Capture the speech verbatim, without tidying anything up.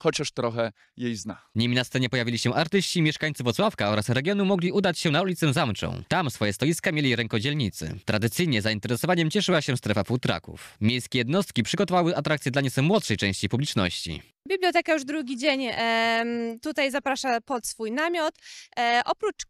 chociaż trochę jej zna. Nim na scenie pojawili się artyści, mieszkańcy Włocławka oraz regionu mogli udać się na ulicę Zamczą. Tam swoje stoiska mieli rękodzielnicy. Tradycyjnie zainteresowaniem cieszyła się strefa futraków. Miejskie jednostki przygotowały atrakcje dla nieco młodszej części publiczności. Biblioteka już drugi dzień e, tutaj zaprasza pod swój namiot. E, oprócz